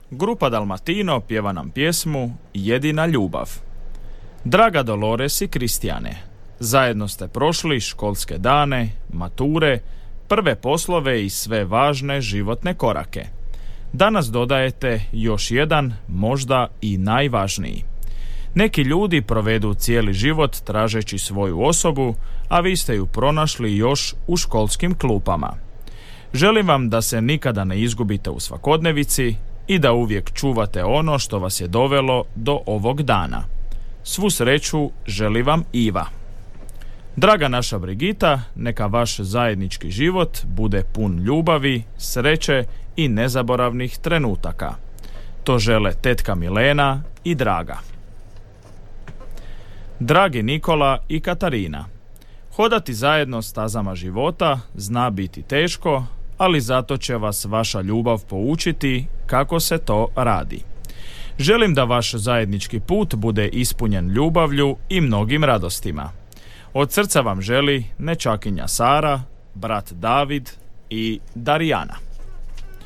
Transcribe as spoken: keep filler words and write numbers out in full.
grupa Dalmatino pjeva nam pjesmu Jedina ljubav. Draga Dolores i Kristijane, zajedno ste prošli školske dane, mature, prve poslove i sve važne životne korake. Danas dodajete još jedan, možda i najvažniji. Neki ljudi provedu cijeli život tražeći svoju osobu, a vi ste ju pronašli još u školskim klupama. Želim vam da se nikada ne izgubite u svakodnevici i da uvijek čuvate ono što vas je dovelo do ovog dana. Svu sreću želi vam Iva. Draga naša Brigita, neka vaš zajednički život bude pun ljubavi, sreće i nezaboravnih trenutaka. To žele tetka Milena i Draga. Dragi Nikola i Katarina, hodati zajedno stazama života zna biti teško, ali zato će vas vaša ljubav poučiti kako se to radi. Želim da vaš zajednički put bude ispunjen ljubavlju i mnogim radostima. Od srca vam želi nečakinja Sara, brat David i Darijana.